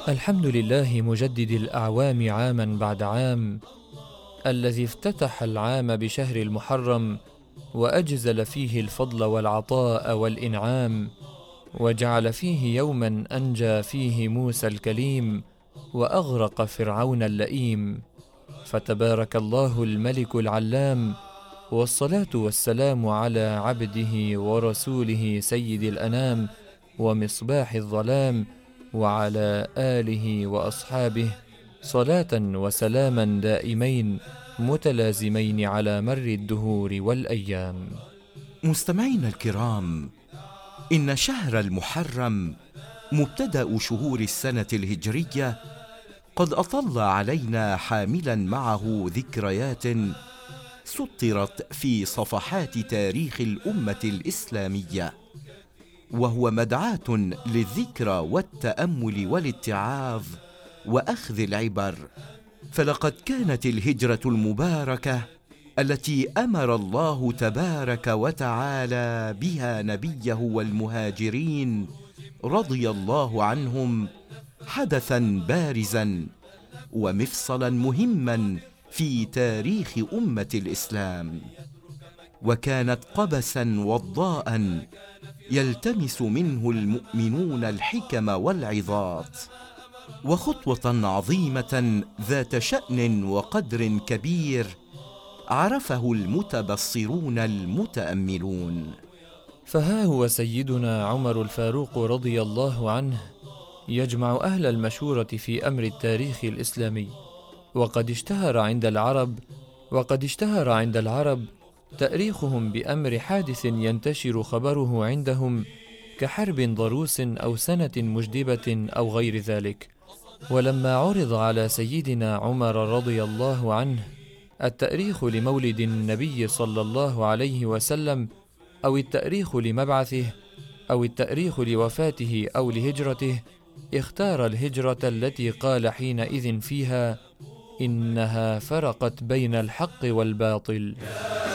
الحمد لله مجدد الأعوام عاما بعد عام، الذي افتتح العام بشهر المحرم وأجزل فيه الفضل والعطاء والإنعام، وجعل فيه يوما أنجى فيه موسى الكليم وأغرق فرعون اللئيم. فتبارك الله الملك العلام، والصلاة والسلام على عبده ورسوله سيد الأنام ومصباح الظلام، وعلى آله وأصحابه صلاة وسلاما دائمين متلازمين على مر الدهور والأيام. مستمعينا الكرام، إن شهر المحرم مبتدأ شهور السنة الهجرية قد أطل علينا حاملا معه ذكريات سطرت في صفحات تاريخ الأمة الإسلامية، وهو مدعاة للذكرى والتأمل والاتعاظ وأخذ العبر. فلقد كانت الهجرة المباركة التي أمر الله تبارك وتعالى بها نبيه والمهاجرين رضي الله عنهم حدثا بارزا ومفصلا مهما في تاريخ أمة الإسلام، وكانت قبسا وضاء يلتمس منه المؤمنون الحكم والعظات، وخطوة عظيمة ذات شأن وقدر كبير عرفه المتبصرون المتأملون. فها هو سيدنا عمر الفاروق رضي الله عنه يجمع أهل المشورة في أمر التاريخ الإسلامي، وقد اشتهر عند العرب تأريخهم بأمر حادث ينتشر خبره عندهم كحرب ضروس أو سنة مجدبة أو غير ذلك. ولما عرض على سيدنا عمر رضي الله عنه التأريخ لمولد النبي صلى الله عليه وسلم، أو التأريخ لمبعثه، أو التأريخ لوفاته أو لهجرته، اختار الهجرة التي قال حينئذ فيها: إنها فرقت بين الحق والباطل.